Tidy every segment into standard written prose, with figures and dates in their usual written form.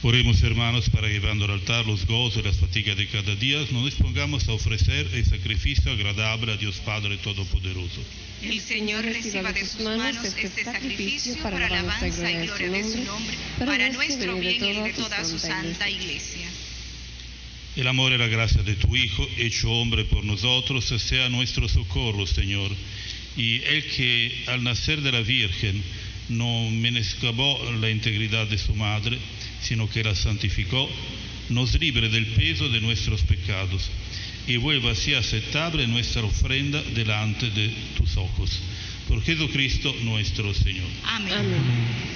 Oremos, hermanos, para que llevando al altar los gozos y las fatigas de cada día, nos dispongamos a ofrecer el sacrificio agradable a Dios Padre Todopoderoso. El Señor reciba de sus manos este sacrificio para la alabanza y gloria de su nombre, para nuestro bien y el de toda su santa Iglesia. El amor y la gracia de tu Hijo, hecho hombre por nosotros, sea nuestro socorro, Señor. Y el que al nacer de la Virgen no menoscabó la integridad de su madre, sino que la santificó, nos libre del peso de nuestros pecados y vuelva así aceptable nuestra ofrenda delante de tus ojos. Por Jesucristo nuestro Señor. Amén. Amén.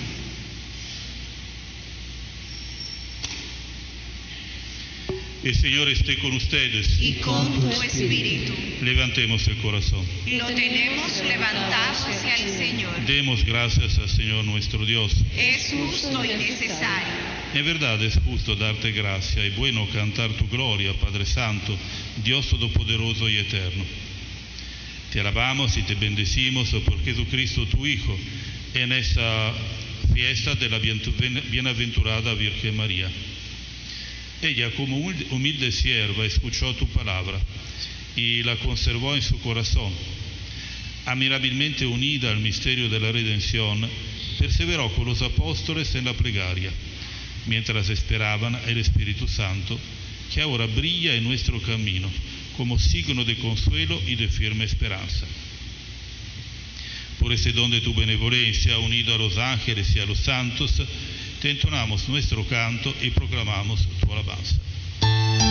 El Señor esté con ustedes. Y con tu espíritu. Levantemos el corazón. Lo tenemos levantado hacia el Señor. Demos gracias al Señor nuestro Dios. Es justo y necesario. En verdad es justo darte gracia y bueno cantar tu gloria, Padre Santo, Dios Todopoderoso y Eterno. Te alabamos y te bendecimos por Jesucristo tu Hijo, en esta fiesta de la bienaventurada Virgen María. Ella, como humilde sierva, escuchó tu palabra y la conservó en su corazón. Admirabilmente unida al misterio de la redención, perseveró con los apóstoles en la plegaria, mientras esperaban el Espíritu Santo, que ahora brilla en nuestro camino como signo de consuelo y de firme esperanza. Por ese don de tu benevolencia, unido a los ángeles y a los santos, te entonamos nuestro canto y proclamamos tu alabanza.